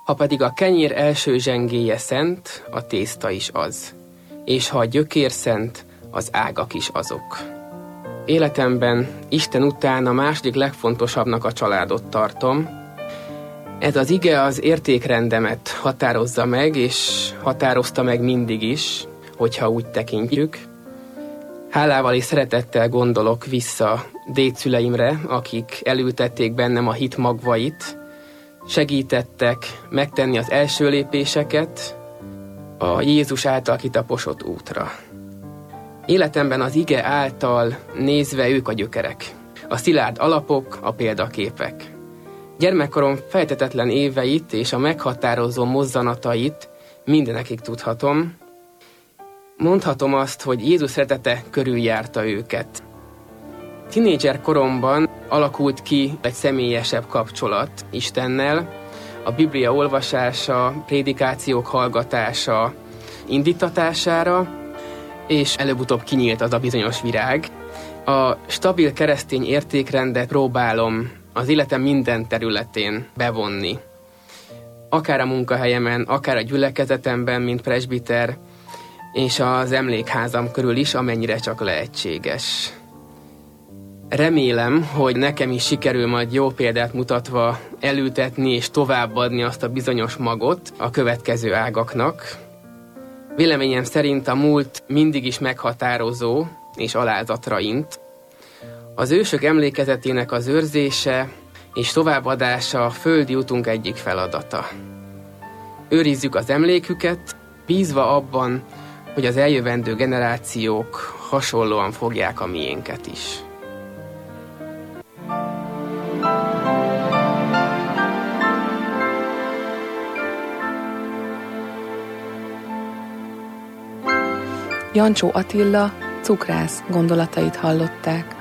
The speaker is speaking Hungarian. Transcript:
Ha pedig a kenyér első zsengéje szent, a tészta is az. És ha a gyökér szent, az ágak is azok. Életemben Isten után a második legfontosabbnak a családot tartom. Ez az ige az értékrendemet határozza meg, és határozta meg mindig is, hogyha úgy tekintjük. Hálával és szeretettel gondolok vissza dédszüleimre, akik elültették bennem a hit magvait, segítettek megtenni az első lépéseket a Jézus által kitaposott útra. Életemben az ige által nézve ők a gyökerek, a szilárd alapok, a példaképek. Gyermekkorom fejtetetlen éveit és a meghatározó mozzanatait mindenekig tudhatom. Mondhatom azt, hogy Jézus szeretete körüljárta őket. Tinédzser koromban alakult ki egy személyesebb kapcsolat Istennel, a Biblia olvasása, prédikációk hallgatása indítatására, és előbb-utóbb kinyílt az a bizonyos virág. A stabil keresztény értékrendet próbálom az életem minden területén bevonni. Akár a munkahelyemen, akár a gyülekezetemben, mint presbiter, és az emlékházam körül is, amennyire csak lehetséges. Remélem, hogy nekem is sikerül majd jó példát mutatva elültetni és továbbadni azt a bizonyos magot a következő ágaknak. Véleményem szerint a múlt mindig is meghatározó és alázatra int. Az ősök emlékezetének az őrzése és továbbadása a földi utunk egyik feladata. Őrizzük az emléküket, bízva abban, hogy az eljövendő generációk hasonlóan fogják a miénket is. Jancsó Attila cukrász gondolatait hallották.